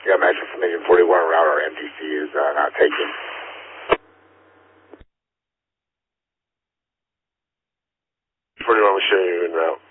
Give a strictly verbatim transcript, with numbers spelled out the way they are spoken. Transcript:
Yeah, match information forty-one, router M T C is uh, not taking. forty-one will show you in route.